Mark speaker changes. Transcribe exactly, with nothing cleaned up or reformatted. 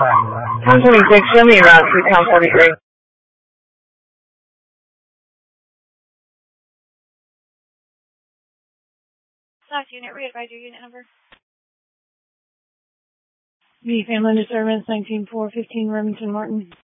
Speaker 1: ten twenty-six, show me around to town forty-three.
Speaker 2: Last unit, re-advise your unit number.
Speaker 3: The family disturbance, nineteen four fifteen Remington Martin.